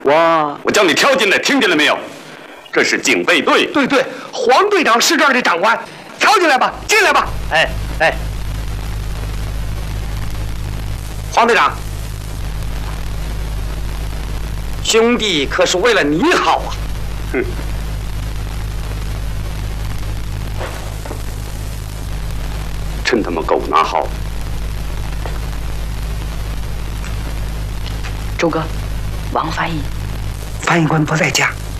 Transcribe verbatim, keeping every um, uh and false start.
我我叫你跳进来，听见了没有？这是警备队。 对对，黄队长是这儿的长官，跳进来吧，进来吧。 哎哎， 黄队长，兄弟可是为了你好啊。 哼。真他妈狗拿好！ 周哥，王翻译， 翻译官不在家。